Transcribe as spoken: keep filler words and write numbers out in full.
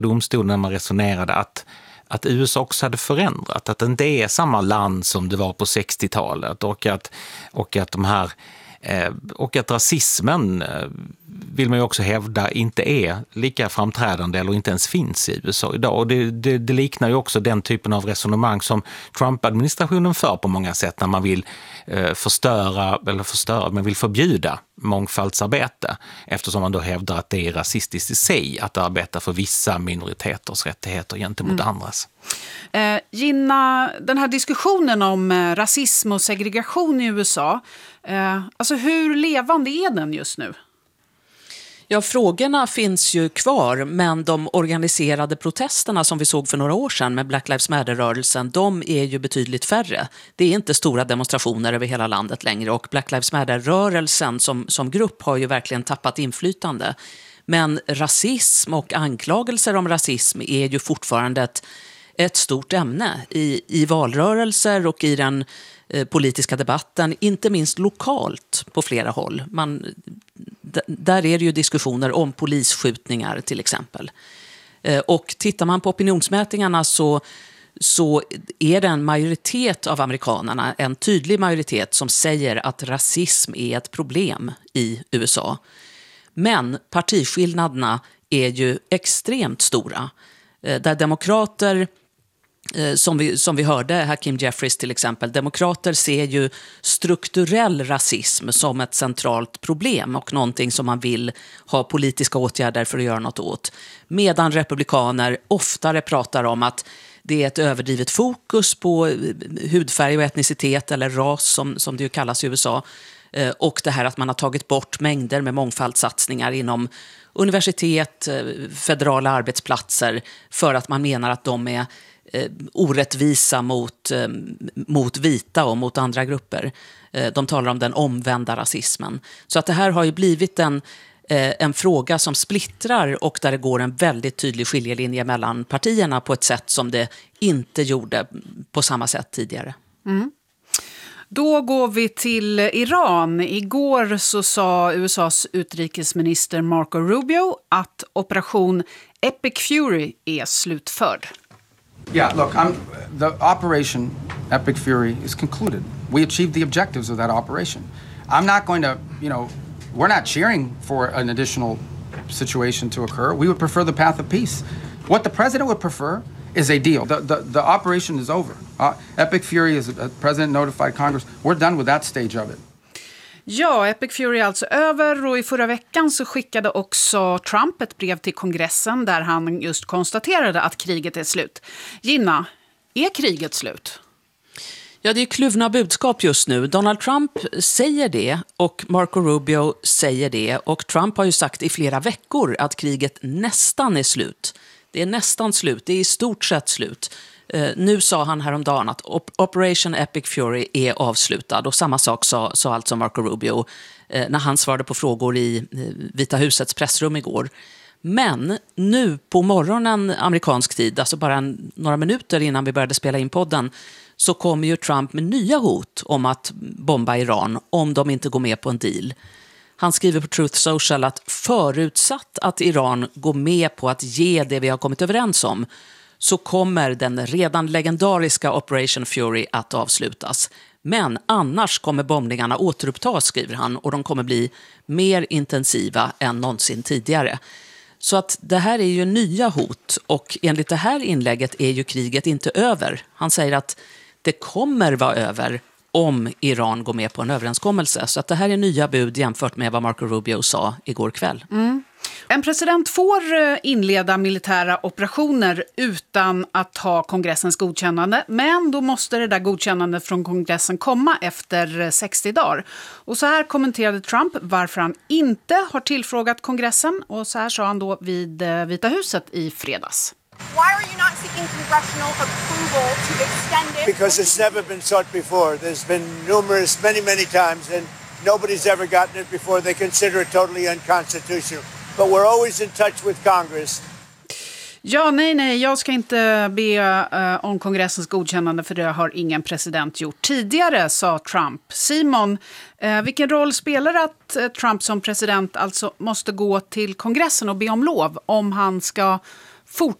domstolen när man resonerade att att U S A också hade förändrat, att det inte är samma land som det var på sextiotalet och att, och att de här eh, och att rasismen eh, vill man ju också hävda inte är lika framträdande eller inte ens finns i U S A idag. Och det, det, det liknar ju också den typen av resonemang som Trump-administrationen för på många sätt när man vill eh, förstöra, eller förstöra, man vill förbjuda mångfaldsarbete eftersom man då hävdar att det är rasistiskt i sig att arbeta för vissa minoriteters rättigheter gentemot mm. andras. Eh, Gina, den här diskussionen om eh, rasism och segregation i U S A, eh, alltså hur levande är den just nu? Ja, frågorna finns ju kvar, men de organiserade protesterna som vi såg för några år sedan med Black Lives Matter-rörelsen, de är ju betydligt färre. Det är inte stora demonstrationer över hela landet längre och Black Lives Matter-rörelsen som, som grupp har ju verkligen tappat inflytande. Men rasism och anklagelser om rasism är ju fortfarande ett, ett stort ämne i, i valrörelser och i den eh, politiska debatten, inte minst lokalt på flera håll. Man... Där är det ju diskussioner om polisskjutningar till exempel. Och tittar man på opinionsmätningarna så, så är det en majoritet av amerikanerna, en tydlig majoritet som säger att rasism är ett problem i U S A. Men partiskillnaderna är ju extremt stora. Där demokrater... Som vi, som vi hörde, Hakeem Jeffries till exempel, demokrater ser ju strukturell rasism som ett centralt problem och någonting som man vill ha politiska åtgärder för att göra något åt. Medan republikaner oftare pratar om att det är ett överdrivet fokus på hudfärg och etnicitet eller ras som, som det ju kallas i U S A. Och det här att man har tagit bort mängder med mångfaldssatsningar inom universitet, federala arbetsplatser för att man menar att de är orättvisa mot, mot vita och mot andra grupper. De talar om den omvända rasismen. Så att det här har ju blivit en, en fråga som splittrar och där det går en väldigt tydlig skiljelinje mellan partierna på ett sätt som det inte gjorde på samma sätt tidigare. Mm. Då går vi till Iran. Igår så sa U S A:s utrikesminister Marco Rubio att operation Epic Fury är slutförd. Yeah, look, I'm, the operation Epic Fury is concluded. We achieved the objectives of that operation. I'm not going to, you know, we're not cheering for an additional situation to occur. We would prefer the path of peace. What the president would prefer is a deal. The, the, the operation is over. Uh, Epic Fury, is the president notified Congress. We're done with that stage of it. Ja, Epic Fury är alltså över och i förra veckan så skickade också Trump ett brev till kongressen där han just konstaterade att kriget är slut. Gina, är kriget slut? Ja, det är kluvna budskap just nu. Donald Trump säger det och Marco Rubio säger det och Trump har ju sagt i flera veckor att kriget nästan är slut. Det är nästan slut, det är i stort sett slut. Uh, nu sa han häromdagen att Op- Operation Epic Fury är avslutad och samma sak sa, sa alltså Marco Rubio uh, när han svarade på frågor i uh, Vita husets pressrum igår. Men nu på morgonen amerikansk tid, alltså bara en, några minuter innan vi började spela in podden, så kommer ju Trump med nya hot om att bomba Iran om de inte går med på en deal. Han skriver på Truth Social att förutsatt att Iran går med på att ge det vi har kommit överens om så kommer den redan legendariska Operation Fury att avslutas. Men annars kommer bombningarna återupptas, skriver han, och de kommer bli mer intensiva än någonsin tidigare. Så att det här är ju nya hot och enligt det här inlägget är ju kriget inte över. Han säger att det kommer vara över om Iran går med på en överenskommelse. Så att det här är nya bud jämfört med vad Marco Rubio sa igår kväll. Mm. En president får inleda militära operationer utan att ha kongressens godkännande. Men då måste det där godkännandet från kongressen komma efter sextio dagar. Och så här kommenterade Trump varför han inte har tillfrågat kongressen. Och så här sa han då vid Vita huset i fredags. Why are you not seeking congressional approval to extend it? Because it's never been sought before. There's been numerous, many, many times, and nobody's ever gotten it before. They consider it totally unconstitutional. But we're always in touch with Congress. Ja, nej, nej, jag ska inte be uh, om kongressens godkännande för det har ingen president gjort tidigare, sa Trump. Simon, uh, vilken roll spelar det att uh, Trump som president alltså måste gå till kongressen och be om lov om han ska fort